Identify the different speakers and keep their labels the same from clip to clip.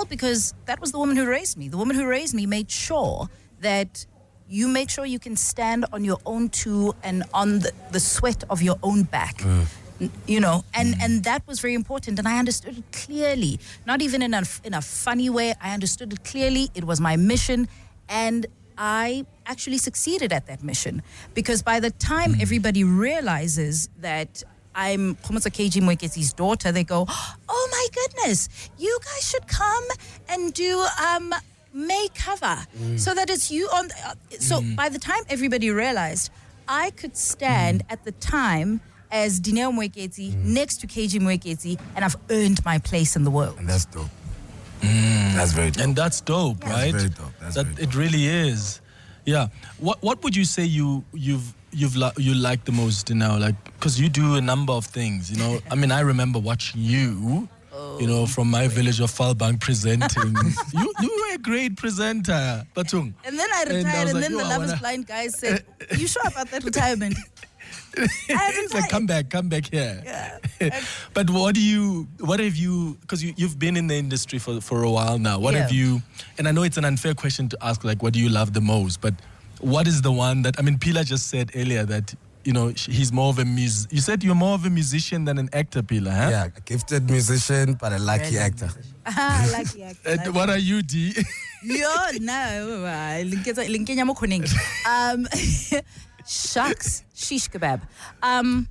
Speaker 1: because that was the woman who raised me. The woman who raised me made sure that you make sure you can stand on your own two and on the sweat of your own back. You know, and that was very important, and I understood it clearly. Not even in a funny way. I understood it clearly. It was my mission, and I actually succeeded at that mission, because by the time everybody realizes that I'm Khomotso KG Mwekesi's daughter, they go, "Oh my goodness, you guys should come and do May cover, so that it's you on." So by the time everybody realized, I could stand at the time as Dineo Mwekesi next to KG Mwekesi, and I've earned my place in the world.
Speaker 2: And that's dope. That's very dope.
Speaker 3: And that's dope, right?
Speaker 2: That's very dope. That's very dope.
Speaker 3: It really is. Yeah. What would you say you like the most now? Like, because you do a number of things, you know. I mean, I remember watching you, you know, from my village of Falbank presenting. you were a great presenter, Batung.
Speaker 1: And then I retired, and then the Love is Blind guys said, "You sure about that retirement?"
Speaker 3: It's like, come back here.
Speaker 1: Yeah.
Speaker 3: But what have you, because you've been in the industry for a while now, what have you, and I know it's an unfair question to ask, like, what do you love the most, but what is the one that, I mean, Pila just said earlier that, you know, he's more of you said you're more of a musician than an actor, Pila, huh?
Speaker 2: Yeah, a gifted musician, but a lucky actor.
Speaker 1: Lucky actor.
Speaker 3: What are you, D?
Speaker 1: Yo, no. Linkenya mo kuning. Shucks, shish kebab. I'm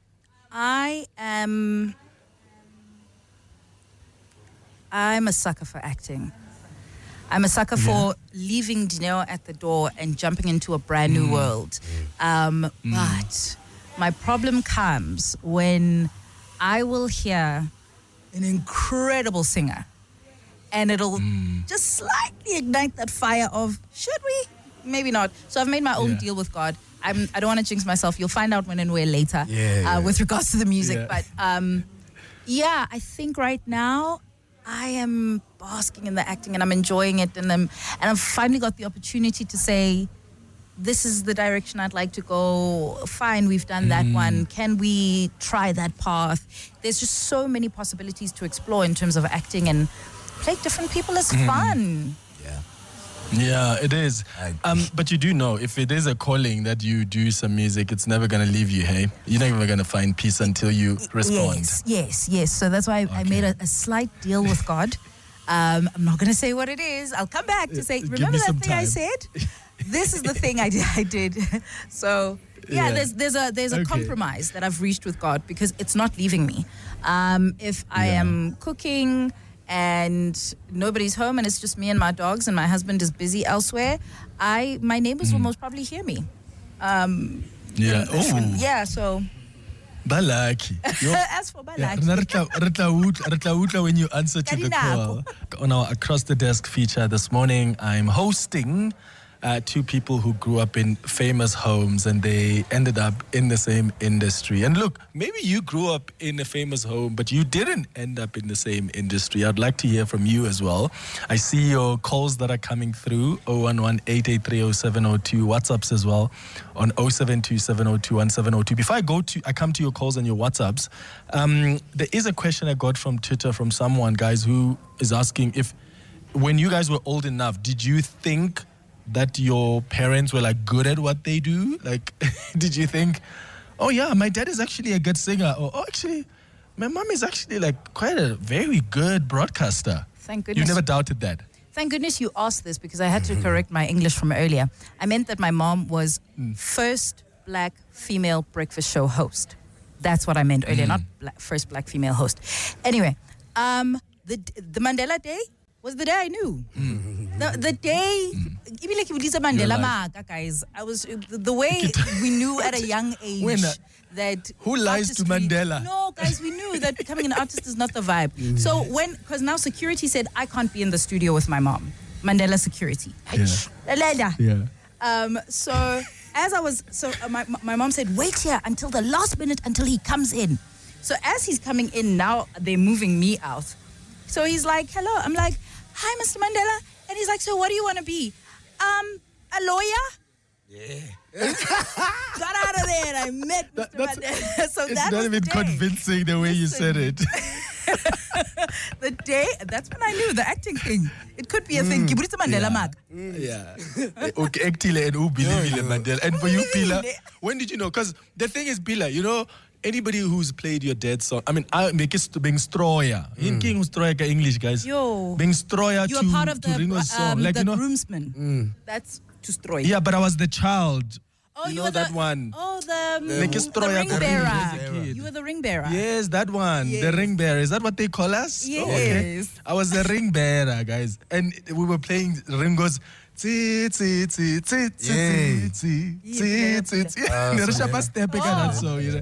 Speaker 1: a sucker for acting. I'm a sucker for leaving Dineo at the door and jumping into a brand new world. But my problem comes when I will hear an incredible singer, and it'll just slightly ignite that fire of, should we? Maybe not. So I've made my own deal with God. I don't want to jinx myself. You'll find out when and where later with regards to the music.
Speaker 3: Yeah.
Speaker 1: But I think right now I am basking in the acting, and I'm enjoying it, and I've finally got the opportunity to say, this is the direction I'd like to go. Fine, we've done that one. Can we try that path? There's just so many possibilities to explore in terms of acting, and play different people is fun.
Speaker 3: Yeah, it is. But you do know, if it is a calling that you do some music, it's never going to leave you, hey? You're never going to find peace until you respond.
Speaker 1: Yes. So that's why I made a slight deal with God. I'm not going to say what it is. I'll come back to say, remember that thing I said? This is the thing I did. So, there's a compromise that I've reached with God, because it's not leaving me. If I am cooking and nobody's home and it's just me and my dogs and my husband is busy elsewhere, my neighbors will most probably hear me. So
Speaker 3: Balaki.
Speaker 1: as for Balaki,
Speaker 3: When you answer to the call. On our Across the Desk feature this morning, I'm hosting two people who grew up in famous homes and they ended up in the same industry. And look, maybe you grew up in a famous home, but you didn't end up in the same industry. I'd like to hear from you as well. I see your calls that are coming through, 011-883-0702, WhatsApps as well on 072-702-1702. Before I come to your calls and your WhatsApps, there is a question I got from Twitter from someone, guys, who is asking if, when you guys were old enough, did you think that your parents were like good at what they do? Like, did you think, oh yeah, my dad is actually a good singer, or oh, actually, my mom is actually like quite a very good broadcaster?
Speaker 1: Thank goodness.
Speaker 3: You never doubted that?
Speaker 1: Thank goodness you asked this, because I had to correct my English from earlier. I meant that my mom was first black female breakfast show host. That's what I meant earlier, not first black female host. Anyway, the Mandela Day was the day I knew. The day, even like Lisa Mandela, guys. I was the way we knew at a young age that
Speaker 3: who lies to Mandela?
Speaker 1: No, guys, we knew that becoming an artist is not the vibe. So because now security said I can't be in the studio with my mom. Mandela security. So as I was, my mom said, wait here until the last minute until he comes in. So as he's coming in now, they're moving me out. So he's like, hello. I'm like, hi, Mr. Mandela. And he's like, so what do you want to be? A lawyer?
Speaker 2: Yeah.
Speaker 1: Got out of there and I met Mr. Mandela. So
Speaker 3: it's
Speaker 1: that
Speaker 3: not
Speaker 1: was
Speaker 3: even
Speaker 1: the day.
Speaker 3: convincing the way you said it.
Speaker 1: The day, that's when I knew the acting thing. It could be a thing. Kibulisa Mandela Mark.
Speaker 3: Yeah. Okay, actually, and who believe in Mandela. And for you, Pila, when did you know? Because the thing is, Pila, you know, anybody who's played your dad's song, I mean, I make it to being Stroya. In King Stroya English, guys.
Speaker 1: Yo.
Speaker 3: Being Stroya
Speaker 1: You
Speaker 3: to
Speaker 1: were part of the,
Speaker 3: Ringo's song. Like,
Speaker 1: the
Speaker 3: you know,
Speaker 1: groomsman. That's to Stroy.
Speaker 3: yeah, but I was the child.
Speaker 1: Oh,
Speaker 3: you know
Speaker 1: were
Speaker 3: that one.
Speaker 1: Oh, the
Speaker 3: Like a Stroya
Speaker 1: ring
Speaker 3: for
Speaker 1: bearer.
Speaker 3: as a kid.
Speaker 1: You were the ring bearer.
Speaker 3: Yes, that one. The
Speaker 1: Yes.
Speaker 3: ring bearer. Is that what they call us?
Speaker 1: Yes.
Speaker 3: Okay. I was the ring bearer, guys. And we were playing Ringo's tsi tsi tsi tsi tsi tsi tsi tsi tsi. Nerishapa step that song, you know.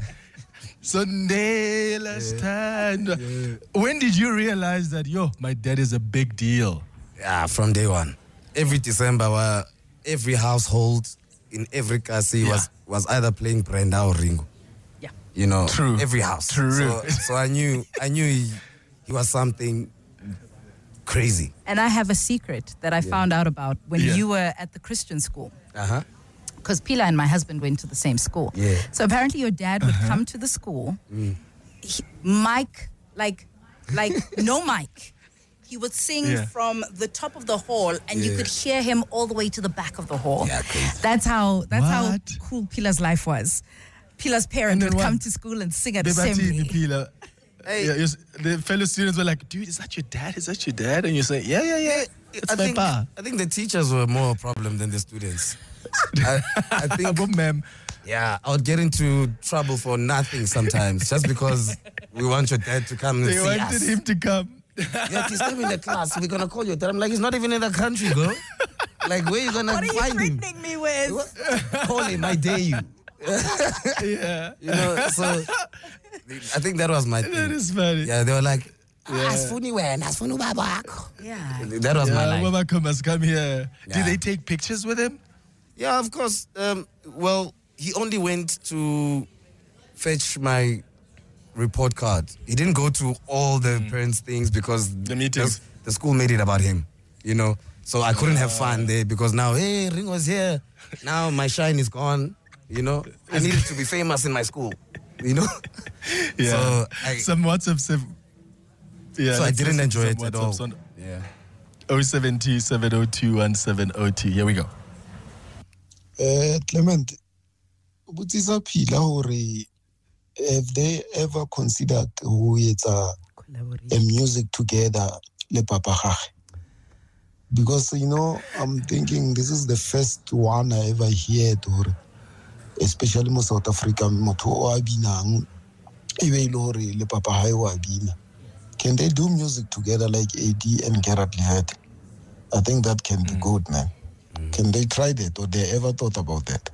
Speaker 3: Sunday last time. When did you realize that, yo, my dad is a big deal?
Speaker 2: Yeah, from day one. Every December, every household in every kasi was either playing Brenda or Ringo.
Speaker 1: Yeah.
Speaker 2: You know,
Speaker 3: True.
Speaker 2: every house.
Speaker 3: True.
Speaker 2: So I knew he was something crazy.
Speaker 1: And I have a secret that I found out about when
Speaker 3: Yeah.
Speaker 1: you were at the Christian school.
Speaker 2: Uh-huh.
Speaker 1: Because Pila and my husband went to the same school.
Speaker 2: Yeah.
Speaker 1: So apparently your dad would come to the school, mic, like no mic. He would sing
Speaker 3: Yeah.
Speaker 1: from the top of the hall, and you
Speaker 2: Yeah.
Speaker 1: could hear him all the way to the back of the hall.
Speaker 2: Yeah, crazy.
Speaker 1: That's how
Speaker 3: What?
Speaker 1: cool Pila's life was. Pila's parents
Speaker 3: And then
Speaker 1: would
Speaker 3: what?
Speaker 1: come to school and sing at
Speaker 3: Debatini
Speaker 1: assembly.
Speaker 3: Pila.
Speaker 2: Hey.
Speaker 3: Yeah, the fellow students were like, dude, is that your dad? Is that your dad? And you say, yeah. It's my pa.
Speaker 2: I think the teachers were more a problem than the students. I think,
Speaker 3: Abo, ma'am.
Speaker 2: yeah, I would get into trouble for nothing sometimes just because we want your dad to come and
Speaker 3: They
Speaker 2: see
Speaker 3: wanted
Speaker 2: us.
Speaker 3: him to come.
Speaker 2: Yeah, he's not in the class. We're gonna call your dad. I'm like, he's not even in the country, bro. Like, where you gonna
Speaker 1: What are you
Speaker 2: find him?
Speaker 1: threatening me with?
Speaker 2: What? Call him, I dare you.
Speaker 3: Yeah.
Speaker 2: You know, so I think that was my thing.
Speaker 3: That is funny.
Speaker 2: Yeah, they were like, Asfuni when, Asfuni babak.
Speaker 1: Yeah.
Speaker 2: That was my
Speaker 3: Yeah,
Speaker 2: life.
Speaker 3: Mama must come here.
Speaker 2: Yeah.
Speaker 3: Did they take pictures with him?
Speaker 2: Yeah, of course. Well, he only went to fetch my report card. He didn't go to all the parents' things because
Speaker 3: The meetings.
Speaker 2: the school made it about him, you know. So I couldn't have fun there because now, hey, Ring was here. Now my shine is gone, you know. I needed to be famous in my school, you know.
Speaker 3: Yeah.
Speaker 2: So
Speaker 3: Some WhatsApps have. Yeah,
Speaker 2: so I
Speaker 3: let's
Speaker 2: didn't
Speaker 3: listen to
Speaker 2: enjoy
Speaker 3: some
Speaker 2: it at all.
Speaker 3: WhatsApps on
Speaker 2: Yeah.
Speaker 3: 072 702 1702. Here we go.
Speaker 4: Clement, Butisa Pila hore have they ever considered who it's a music together le papa gage? Because you know, I'm thinking this is the first one I ever heard, or especially in South Africa, motho o a binang e be ile hore le papa hae o a bina. Can they do music together like AD and Gerard Liet? I think that can be good, man. Can they try that, or they ever thought about that?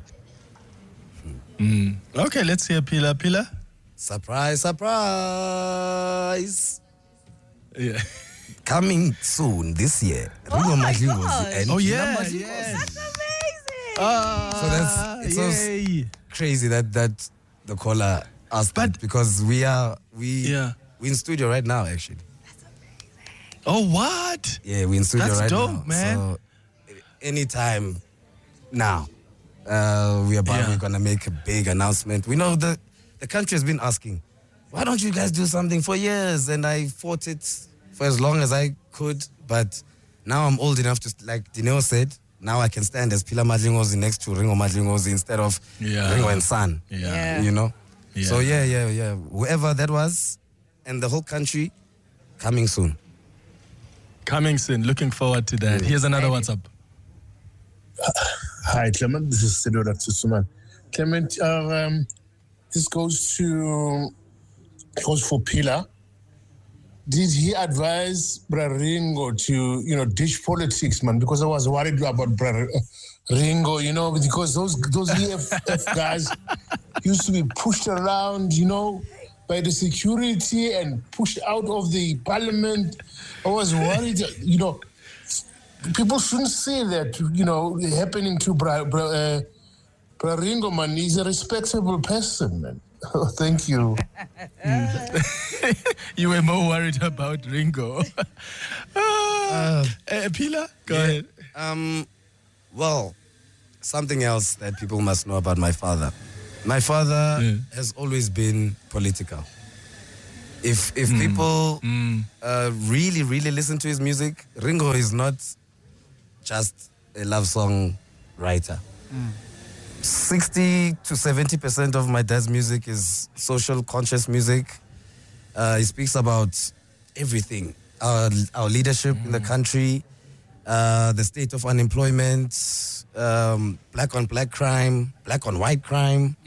Speaker 3: Okay, let's hear Pila. Pila?
Speaker 2: Surprise, surprise.
Speaker 3: Yeah.
Speaker 2: Coming soon this year. Ringo
Speaker 1: my
Speaker 2: Madlingozi
Speaker 1: God.
Speaker 2: and
Speaker 3: Oh,
Speaker 2: Kina
Speaker 3: yeah.
Speaker 2: Madlingozi.
Speaker 3: Yeah.
Speaker 1: That's amazing.
Speaker 2: So that's it's so
Speaker 3: Yay.
Speaker 2: crazy that the caller asked
Speaker 3: But-
Speaker 2: that because we
Speaker 3: Yeah.
Speaker 2: in studio right now actually.
Speaker 3: Oh, what?
Speaker 2: Yeah, we in studio
Speaker 3: That's
Speaker 2: right
Speaker 3: dope,
Speaker 2: now.
Speaker 3: man.
Speaker 2: So anytime now, we're gonna make a big announcement. We know the country has been asking, why don't you guys do something for years? And I fought it for as long as I could, but now I'm old enough to, like Dineo said, now I can stand as Pila Madlingozi next to Ringo Madlingozi instead of
Speaker 3: Yeah.
Speaker 2: Ringo and Son.
Speaker 3: Yeah.
Speaker 2: You know?
Speaker 3: Yeah.
Speaker 2: So yeah. Whoever that was, and the whole country, coming soon.
Speaker 3: Coming soon. Looking forward to that. Here's another WhatsApp.
Speaker 5: Hi, Clement. This is Sidora Tsusuman. Clement, this goes for Pila. Did he advise Ringo to, ditch politics, man? Because I was worried about Ringo, because those EFF guys used to be pushed around, by the security and pushed out of the parliament. I was worried, people shouldn't say that, happening to Ringo, man. He's a respectable person, man. Thank you.
Speaker 3: You were more worried about Ringo. Pila, go ahead.
Speaker 2: Well, something else that people must know about my father. My father has always been political. If people really, really listen to his music, Ringo is not just a love song writer. 60 to 70% of my dad's music is social conscious music. He speaks about everything. Our leadership in the country, the state of unemployment, black on black crime, black on white crime.